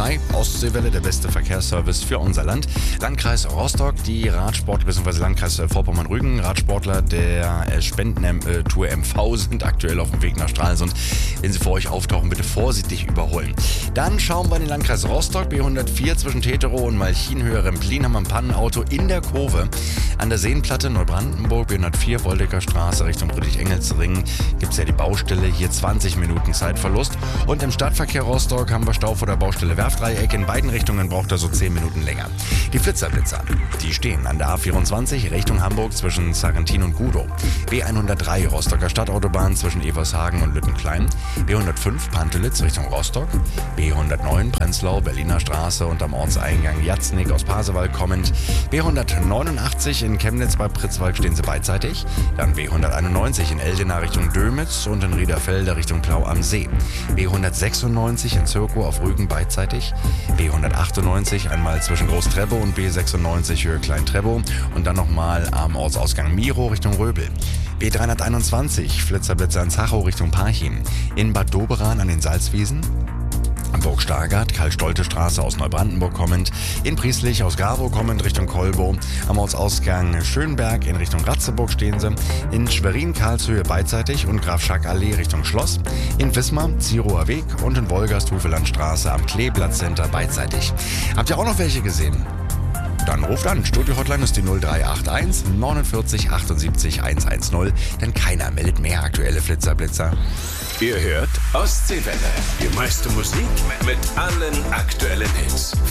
103, Ostseewelle, der beste Verkehrsservice für unser Land. Landkreis Rostock, die Radsport bzw. Landkreis Vorpommern-Rügen, Radsportler der Spendentour MV sind aktuell auf dem Weg nach Stralsund. Wenn sie vor euch auftauchen, bitte vorsichtig überholen. Dann schauen wir in den Landkreis Rostock, B104 zwischen Teterow und Malchinhöhe Remplin haben wir ein Pannenauto in der Kurve. An der Seenplatte Neubrandenburg, B104 Woldecker Straße Richtung Friedrich-Engels-Ring gibt es ja die Baustelle, hier 20 Minuten Zeitverlust. Und im Stadtverkehr Rostock haben wir Stau vor der Baustelle Werftdreieck. In beiden Richtungen braucht er so 10 Minuten länger. Die Blitzerblitzer, die stehen an der A24 Richtung Hamburg zwischen Sarrentin und Gudow. B103 Rostocker Stadtautobahn zwischen Evershagen und Lüttenklein. B105 Pantelitz Richtung Rostock. B109 Prenzlau, Berliner Straße und am Ortseingang Jatznig aus Pasewalk kommend. B189 in Chemnitz bei Pritzwalk stehen sie beidseitig. Dann B191 in Eldena Richtung Dömitz und in Riederfelde Richtung Plau am See. B196 in Zirkow auf Rügen beidseitig. B198 einmal zwischen Groß-Trebow und B96 Höhe Klein-Trebow und dann nochmal am Ortsausgang Miro Richtung Röbel. B321 Flitzerblitzer in Zachow Richtung Parchim. In Bad Doberan an den Salzwiesen. Burg Stargard, Karl-Stolte-Straße aus Neubrandenburg kommend, in Prieslich aus Garow kommend Richtung Kolbow, am Ortsausgang Schönberg in Richtung Ratzeburg stehen sie, in Schwerin-Karlshöhe beidseitig und Graf-Schack-Allee Richtung Schloss, in Wismar, Zirower Weg und in Wolgast-Hufelandstraße am Kleeblatt-Center beidseitig. Habt ihr auch noch welche gesehen? Dann ruft an. Studio-Hotline ist die 0381 49 78 110, denn keiner meldet mehr aktuelle Flitzer-Blitzer. Ihr hört Ostseewelle. Die meiste Musik mit allen aktuellen Hits.